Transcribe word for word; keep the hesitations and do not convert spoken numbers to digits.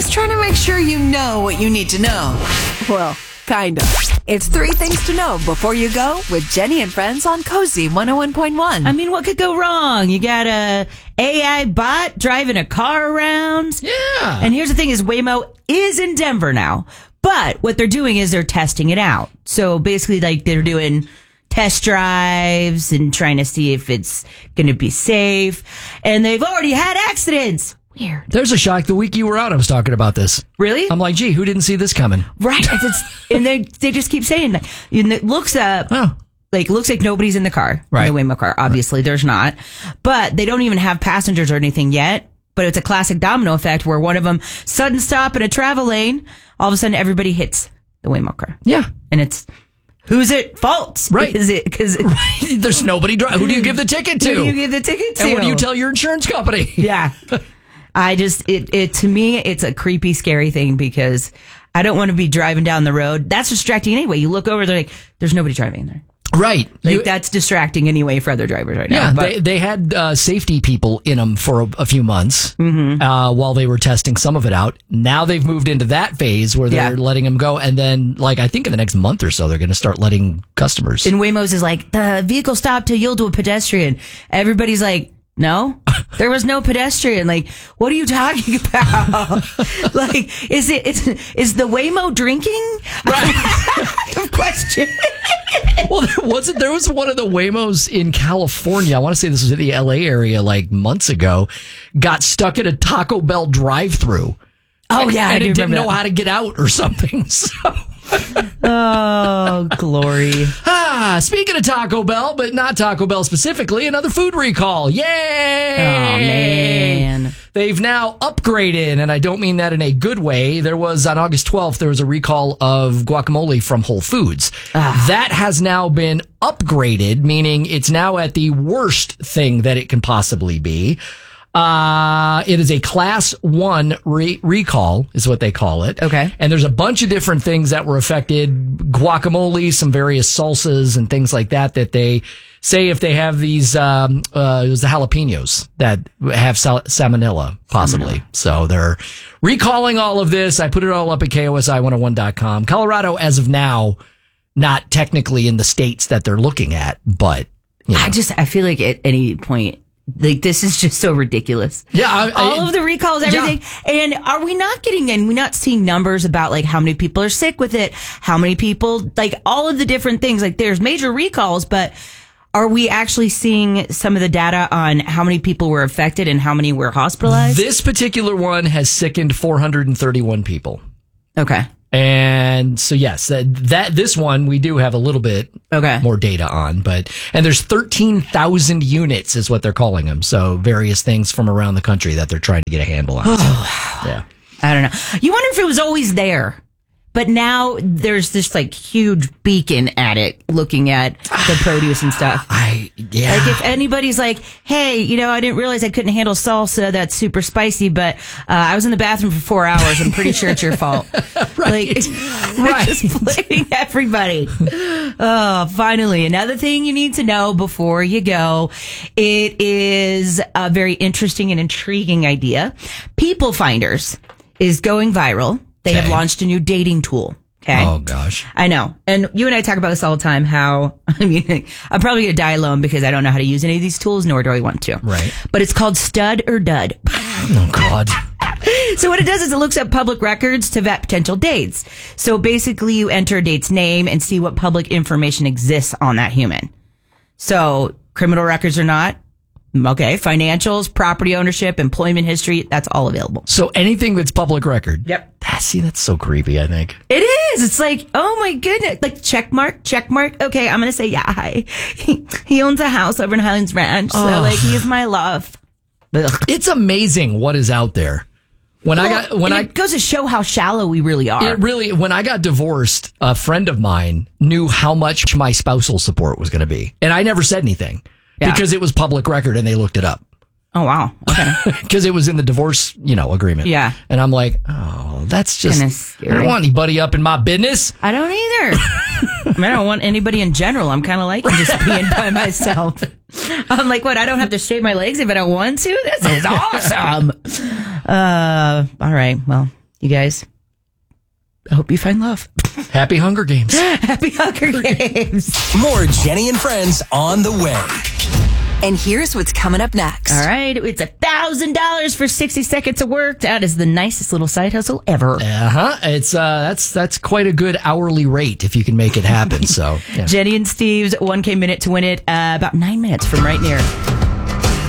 just trying to make sure you know what you need to know. Well, kind of. It's three things to know before you go with Jenny and Friends on Cozy one oh one point one. I mean, what could go wrong? You got a A I bot driving a car around. Yeah. And here's the thing is Waymo is in Denver now. But what they're doing is they're testing it out. So basically, like, they're doing test drives and trying to see if it's going to be safe. And they've already had accidents. Weird. There's a shock. The week you were out, I was talking about this. Really? I'm like, gee, who didn't see this coming? Right. It's, and they they just keep saying that. And it looks up. Oh. Like, looks like nobody's in the car. Right. In the Waymo car. Obviously, there's not. But they don't even have passengers or anything yet. But it's a classic domino effect where one of them sudden stop in a travel lane. All of a sudden, everybody hits the Waymo car. Yeah. And it's, who's it fault? Right. Is it, because right. There's nobody driving. Who do you give the ticket to? Who do you give the ticket to? And what do you tell your insurance company? Yeah. I just, it, it, to me, it's a creepy, scary thing because I don't want to be driving down the road. That's distracting anyway. You look over, they're like, there's nobody driving there. Right. Like, You, that's distracting anyway for other drivers right yeah, now. But they, they had uh, safety people in them for a, a few months mm-hmm. uh, while they were testing some of it out. Now they've moved into that phase where they're Yeah. letting them go. And then, like, I think in the next month or so, they're going to start letting customers. And Waymo's is like, the vehicle stopped to yield to a pedestrian. Everybody's like, no, there was no pedestrian. Like, what are you talking about? Like, is it, is, is the Waymo drinking? Right. Question. Well, there wasn't. There was one of the Waymos in California. I want to say this was in the L A area, like months ago. Got stuck at a Taco Bell drive-through. Oh and, yeah, and I do it didn't remember know that. how to get out or something. So. Oh, glory. Ah, speaking of Taco Bell, but not Taco Bell specifically, another food recall. Yay! Oh, man. They've now upgraded, and I don't mean that in a good way. There was, on August twelfth, there was a recall of guacamole from Whole Foods. Ah. That has now been upgraded, meaning it's now at the worst thing that it can possibly be. Uh, it is a class one re- recall is what they call it. Okay. And there's a bunch of different things that were affected. Guacamole, some various salsas and things like that, that they say if they have these, um, uh, it was the jalapenos that have sal- salmonella, possibly. Mm-hmm. So they're recalling all of this. I put it all up at K O S I one oh one dot com. Colorado, as of now, not technically in the states that they're looking at, but, you know. I just, I feel like at any point, like, this is just so ridiculous. Yeah. I, I, All of the recalls, everything. Yeah. And are we not getting in? We're not seeing numbers about, like, how many people are sick with it, how many people, like, all of the different things. Like, there's major recalls, but are we actually seeing some of the data on how many people were affected and how many were hospitalized? This particular one has sickened four hundred thirty-one people. Okay. And so, yes, that, that this one we do have a little bit okay. more data on, but, and there's thirteen thousand units is what they're calling them. So various things from around the country that they're trying to get a handle on. Oh, yeah. I don't know. You wonder if it was always there, but now there's this like huge beacon at it looking at the produce and stuff. I, yeah. Like if anybody's like, hey, you know, I didn't realize I couldn't handle salsa that's super spicy, but uh, I was in the bathroom for four hours. I'm pretty sure it's your fault. Right. Like, right. Just blaming everybody. Oh, finally, another thing you need to know before you go. It is a very interesting and intriguing idea. People Finders is going viral. They Okay. have launched a new dating tool. Okay. Oh, gosh. I know. And you and I talk about this all the time, how, I mean, I'm probably going to die alone because I don't know how to use any of these tools, nor do I want to. Right. But it's called Stud or Dud. Oh, God. So what it does is it looks up public records to vet potential dates. So basically you enter a date's name and see what public information exists on that human. So criminal records or not. Okay. Financials, property ownership, employment history. That's all available. So anything that's public record. Yep. Ah, see, that's so creepy, I think. It is. It's like, oh my goodness. Like check mark, check mark. Okay. I'm going to say, yeah, hi. He, he owns a house over in Highlands Ranch. So Oh. like he is my love. Ugh. It's amazing what is out there. When I got, when And I, it goes to show how shallow we really are. It really, when I got divorced, a friend of mine knew how much my spousal support was going to be. And I never said anything Yeah. because it was public record and they looked it up. Oh, wow. Okay. Because it was in the divorce, you know, agreement. Yeah. And I'm like, oh, that's just, Kinda I scary. don't want anybody up in my business. I don't either. I mean, I don't want anybody in general. I'm kind of liking just being by myself. I'm like, what? I don't have to shave my legs if I don't want to? This is awesome. Uh, all right. Well, You guys, I hope you find love. Happy Hunger Games. Happy Hunger Games. More Jenny and Friends on the way. And here's what's coming up next. All right. It's one thousand dollars for sixty seconds of work. That is the nicest little side hustle ever. Uh-huh. It's, uh, that's, that's quite a good hourly rate if you can make it happen. So, yeah. Jenny and Steve's one K minute to win it, uh, about nine minutes from right near.